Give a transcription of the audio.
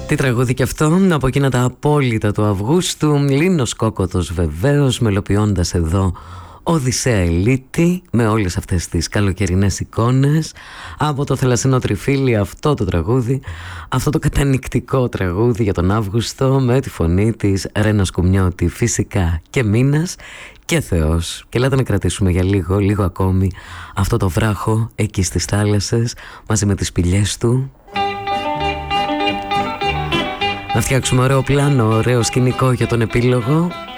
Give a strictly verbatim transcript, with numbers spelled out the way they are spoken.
Τι τραγούδι και αυτό, από εκείνα τα απόλυτα του Αυγούστου. Λίνος Κόκοτος βεβαίως, μελοποιώντας εδώ Οδυσσέα Ελίτη με όλες αυτές τις καλοκαιρινές εικόνες. Από το Θελασσινό Τριφύλι αυτό το τραγούδι, αυτό το κατανυκτικό τραγούδι για τον Αύγουστο, με τη φωνή της Ρένα Σκουμιώτη φυσικά και Μίνας και Θεός. Και λέτε να κρατήσουμε για λίγο, λίγο ακόμη αυτό το βράχο εκεί στις θάλασσες μαζί με τις σπηλιές του. Να φτιάξουμε ωραίο πλάνο, ωραίο σκηνικό για τον επίλογο.